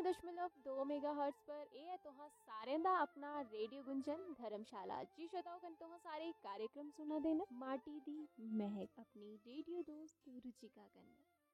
91.2 megahertz पर ਇਹ ਹੈ ਤੁਹਾਂ ਸਾਰਿਆਂ ਦਾ ਆਪਣਾ ਰੇਡੀਓ ਗੁੰਜਨ ਧਰਮਸ਼ਾਲਾ ਜੀ ਸ਼ਤਾਓ ਕੰ ਤੁਹਾਂ ਸਾਰੇ कार्यक्रम सुना देना माटी दी महक अपनी रेडियो दोस्त रुचिका कन्या।